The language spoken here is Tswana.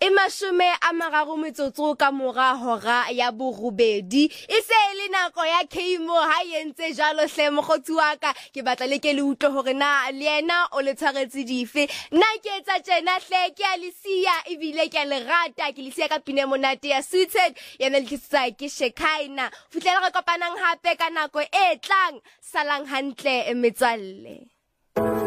E 30 ka mora hora ya borobedi e se le nako ya Keimo ha yentse jalo hle mogotsi wa ka ke batla le ke le utlwe hore na le yena o le tshwaretse dife nna ke etsa tjena hle ke a le siya ebile ke a le rata ke le siya ka pine monate ya Suited yena le tsa ke Shekaina futlela re kopanang hape ka nako e tlang salang hantle metswalle.